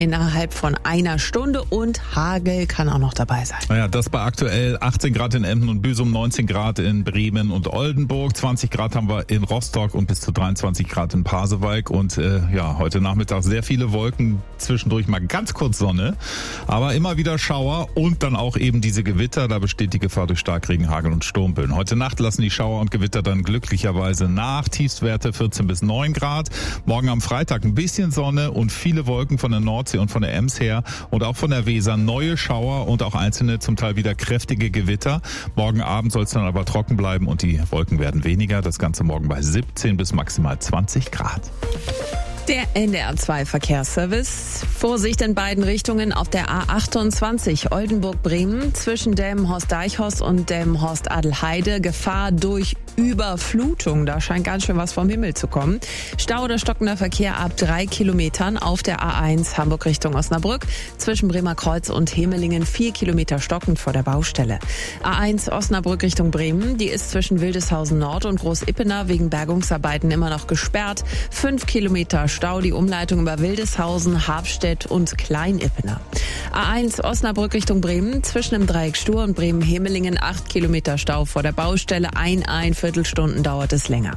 innerhalb von einer Stunde und Hagel kann auch noch dabei sein. Naja, das bei aktuell 18 Grad in Emden und Büsum, 19 Grad in Bremen und Oldenburg, 20 Grad haben wir in Rostock und bis zu 23 Grad in Pasewalk und heute Nachmittag sehr viele Wolken, zwischendurch mal ganz kurz Sonne, aber immer wieder Schauer und dann auch eben diese Gewitter, da besteht die Gefahr durch Starkregen, Hagel und Sturmböen. Heute Nacht lassen die Schauer und Gewitter dann glücklicherweise nach, Tiefstwerte 14 bis 9 Grad, morgen am Freitag ein bisschen Sonne und viele Wolken von der Nordsee und von der Ems her und auch von der Weser neue Schauer und auch einzelne zum Teil wieder kräftige Gewitter. Morgen Abend soll es dann aber trocken bleiben und die Wolken werden weniger. Das Ganze morgen bei 17 bis maximal 20 Grad. Der NDR2 Verkehrsservice. Vorsicht in beiden Richtungen auf der A28 Oldenburg-Bremen zwischen Delmenhorst-Deichhorst und Delmenhorst-Adelheide. Gefahr durch Überflutung. Da scheint ganz schön was vom Himmel zu kommen. Stau oder stockender Verkehr ab 3 Kilometern auf der A1 Hamburg Richtung Osnabrück. Zwischen Bremerkreuz und Hemelingen 4 Kilometer stockend vor der Baustelle. A1 Osnabrück Richtung Bremen. Die ist zwischen Wildeshausen Nord und Groß-Ippener wegen Bergungsarbeiten immer noch gesperrt. 5 Kilometer Stau, die Umleitung über Wildeshausen, Habstedt und Klein-Ippener. A1 Osnabrück Richtung Bremen, zwischen dem Dreieck Stur und Bremen-Hemelingen 8 Kilometer Stau vor der Baustelle, ein Viertelstunden dauert es länger.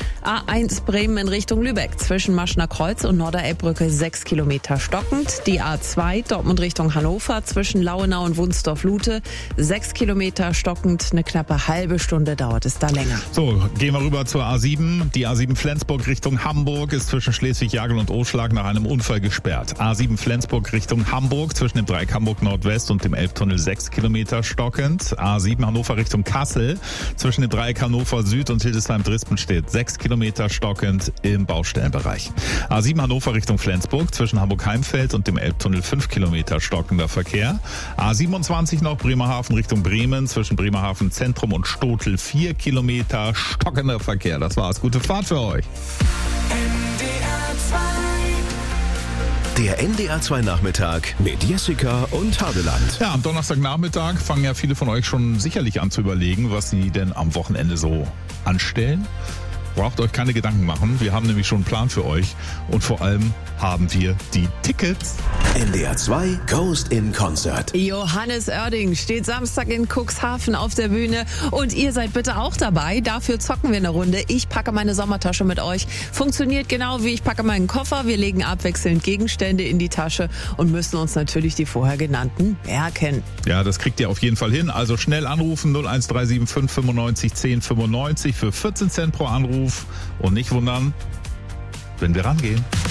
A1 Bremen in Richtung Lübeck, zwischen Maschner Kreuz und Norderelbbrücke 6 Kilometer stockend. Die A2 Dortmund Richtung Hannover, zwischen Lauenau und Wunsdorf-Lute 6 Kilometer stockend, eine knappe halbe Stunde dauert es da länger. So, gehen wir rüber zur A7. Die A7 Flensburg Richtung Hamburg ist zwischen Schleswig-Jagel und Oschlag nach einem Unfall gesperrt. A7 Flensburg Richtung Hamburg, zwischen dem Dreieck Hamburg Nordwest und dem Elbtunnel 6 Kilometer stockend. A7 Hannover Richtung Kassel, zwischen dem Dreieck Hannover Süd und Hildesheim-Drispenstedt 6 Kilometer stockend im Baustellenbereich. A7 Hannover Richtung Flensburg, zwischen Hamburg-Heimfeld und dem Elbtunnel 5 Kilometer stockender Verkehr. A27 noch Bremerhaven Richtung Bremen, zwischen Bremerhaven Zentrum und Stotel 4 Kilometer stockender Verkehr. Das war's. Gute Fahrt für euch. Der NDR2 Nachmittag mit Jessica und Hadeland. Ja, am Donnerstagnachmittag fangen ja viele von euch schon sicherlich an zu überlegen, was sie denn am Wochenende so anstellen. Braucht euch keine Gedanken machen, wir haben nämlich schon einen Plan für euch und vor allem haben wir die Tickets. NDR2 Ghost in Concert. Johannes Oerding steht Samstag in Cuxhaven auf der Bühne und ihr seid bitte auch dabei. Dafür zocken wir eine Runde. Ich packe meine Sommertasche mit euch. Funktioniert genau wie ich packe meinen Koffer. Wir legen abwechselnd Gegenstände in die Tasche und müssen uns natürlich die vorher genannten merken. Ja, das kriegt ihr auf jeden Fall hin. Also schnell anrufen 01375 95 10 95 für 14 Cent pro Anruf und nicht wundern, wenn wir rangehen.